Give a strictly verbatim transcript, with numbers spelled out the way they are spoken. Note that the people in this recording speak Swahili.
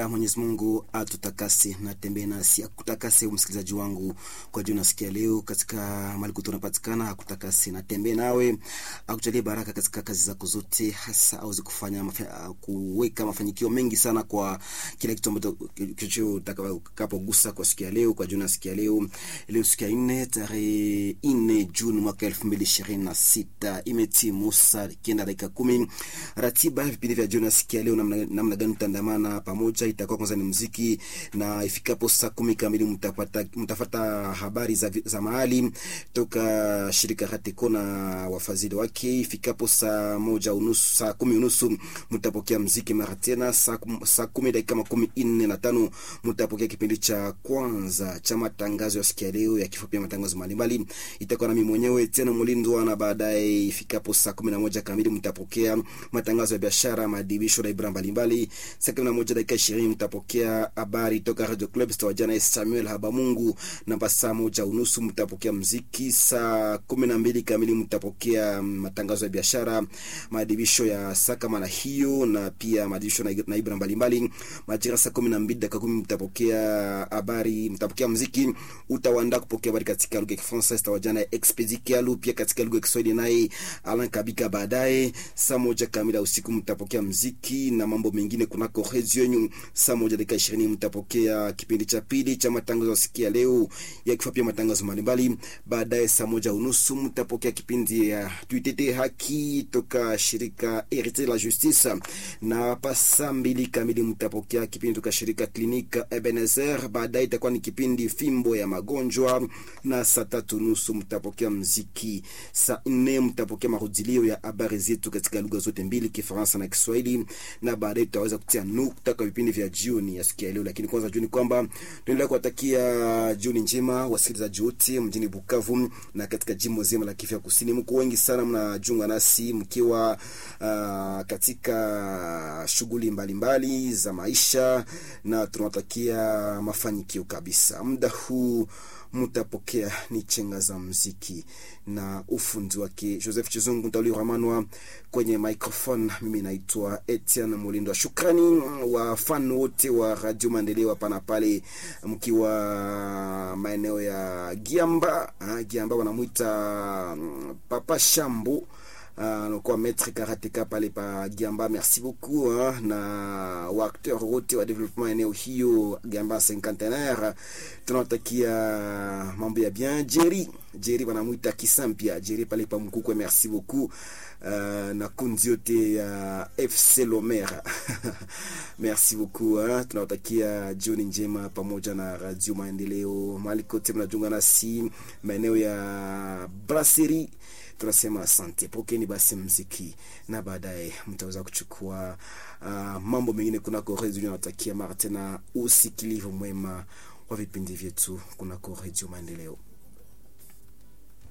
Acha Mwenyezi Mungu atutakase na tembee nasi. Akutakase msikilizaji wangu kwa jina sikia leo katika mahali tunapatikana, akutakase na tembee nawe. Akujalie baraka katika kazi zako zote, hasa auze kufanya mafa, kuweka mafanikio mengi sana kwa kila kitu ambacho utakapogusa kwa sikia leo kwa jina sikia leo. Leo sikia nne tarehe nne Juni mwaka elfu mbili ishirini na sita imetimu saa kenda dakika kumi. Ratiba vipindi vya jina sikia leo namna namna gani tandamana pamoja itakuwa kwanza ni muziki, na ifikapo saa kumi kamili mtapata mtafuta habari za, za mahali toka shirika Rateko na wafadhili wake. Ifikapo saa moja unusu saa kumi unusu mtapokea muziki mara tena. Saa, saa kumi dakika makumi nne na tano mtapokea kipindi cha kwanza cha matangazo ya sikia leo ya kifupi ya matangazo mbalimbali. Itakuwa na mimi mwenyewe tena Mulindwa, na baadaye ifikapo saa kumi na moja kamili mtapokea matangazo ya biashara, maadibisho na ibra mbalimbali. Saa kumi na moja dakika ishirini mtapokea habari toka Radio Club stawajana Samuel Habamungu, na saa moja unusu mtapokea muziki. Saa kumi na mbili kamili mtapokea matangazo ya biashara, maadibisho ya saka mana hiyo na pia maadibisho na ibra mbalimbali. Majira saa kumi na mbili dakika kumi mtapokea habari, mtapokea muziki. Utawaandaa kupokea habari katika lugha ya Kifaransa stawajana Expedikialu, pia katika lugha ya Kiswahili naye Alan Kabika. Baadaye saa moja kamili usiku mtapokea muziki na mambo mengine kunako redio yenu. Saa moja dakika ishirini mtapokea kipindi cha pili cha matangazo sikia leo ya kifupi matangazo mbalimbali. Baadaye saa moja unusu mtapokea kipindi ya tuitete haki toka shirika Herite la Justice, na pasa mbili kamili mtapokea kipindi toka shirika Clinique Ebenezer. Baadaye itakuwa ni kipindi fimbo ya magonjwa, na saa tatu nusu mtapokea muziki. Saa nne mtapokea marudilio ya habari zetu katika lugha zote mbili, Kifaransa na Kiswahili, na baadaye tutaweza kutia nukta kwa vipindi vya jioni ya sikia leo. Lakini kwanza jioni kwamba tunaendelea kuwatakia jioni njema wasikilizaji wote mjini Bukavu na katika jimbo zima la Kivu Kusini. Mko wengi sana mnajiunga nasi mkiwa uh, katika shughuli mbalimbali za maisha, na tunawatakia mafanikio kabisa. Muda huu mtapokea ni chenga za muziki na ufundi wake Joseph Chizungu Ntali Ramanwa kwenye microphone. Mimi naitwa Etienne Mulindwa. Shukrani wa fan wote wa Radio Maendeleo hapa pale mkiwa maeneo ya Giamba. Ha, Giamba wanamuita Papa Shambo. Uh, kwa maître karateka pale pa Giamba, merci beaucoup hein, na wakteur wote wa development eneo hiyo Giamba cinquantenaire. Tunatakia mambo ya bien. Jerry Jerry wanamuita Kisampia Jerry pale pa Mkukwe, merci beaucoup. Uh, na kundi yote ya uh, F C Lomera merci beaucoup hein. Tunawatakia jioni njema pamoja na Radio Maendeleo mahali kote mnajiunga nasi maeneo ya Brasserie. Tunasema asante, pokeni basi muziki na baadaye mtaweza kuchukua uh, mambo mengine kunako redio. Tunawatakia mara tena usikilivu mwema wa vipindi vyetu kunako Radio Maendeleo.